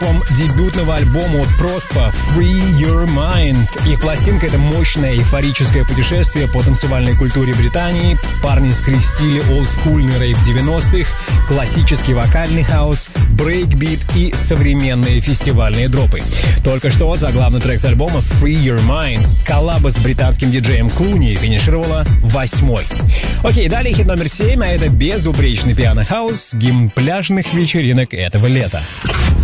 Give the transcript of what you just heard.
Дебютного альбома от Prospa «Free Your Mind». Их пластинка — это мощное эйфорическое путешествие по танцевальной культуре Британии. Парни скрестили олдскульный рейв 90-х, классический вокальный хаус, брейкбит и современные фестивальные дропы. Только что заглавный трек с альбома «Free Your Mind» коллаба с британским диджеем Клуни финишировала 8-й. Окей, далее хит номер 7, а это безупречный пиано-хаус, гимн пляжных вечеринок этого лета.